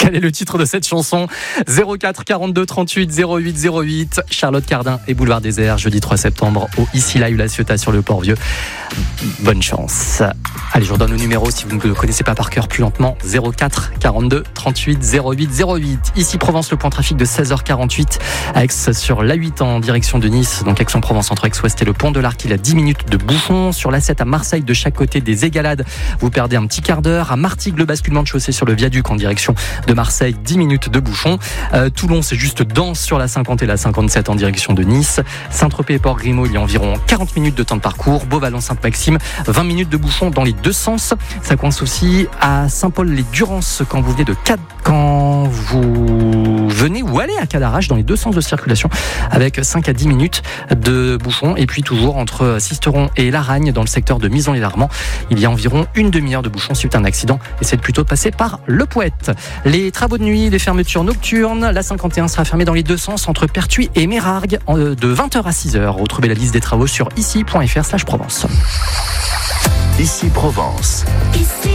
Quel est le titre de cette chanson? 04 42 38 08 08. Charlotte Cardin et Boulevard Désert, jeudi 3 septembre au Ici Live La Ciotat sur le Port-Vieux. Bonne chance. Allez, je vous donne le numéro si vous ne le connaissez pas par cœur plus lentement. 04 42 38 08 08. Ici Provence, le point trafic de 16h48. À Aix sur l'A8 en direction de Nice. Donc Aix-en-Provence entre Aix-Ouest et le Pont de l'Arc. Il a 10 minutes de bouchon. Sur l'A7 à Marseille, de chaque côté des Égalades, vous perdez un petit quart d'heure. À Martigues, le basculement de chaussée sur le viaduc en direction de Marseille, 10 minutes de bouchon. Toulon, c'est juste dense sur la 50 et la 57 en direction de Nice. Saint-Tropez et Port-Grimaud, il y a environ 40 minutes de temps de parcours. Beauvallon-Sainte-Maxime, 20 minutes de bouchon dans les deux sens. Ça coince aussi à Saint-Paul-les-Durances quand vous venez ou allez à Cadarache dans les deux sens de circulation avec 5 à 10 minutes de bouchon. Et puis toujours entre Sisteron et Laragne dans le secteur de Mison-les-Larmans, il y a environ une demi-heure de bouchon suite à un accident. Essayez plutôt de passer par Le Poète. Les travaux de nuit, les fermetures nocturnes, la 51 sera fermée dans les deux sens entre Pertuis et Mérargues de 20h à 6h. Retrouvez la liste des travaux sur ici.fr/Provence. Ici Provence. Ici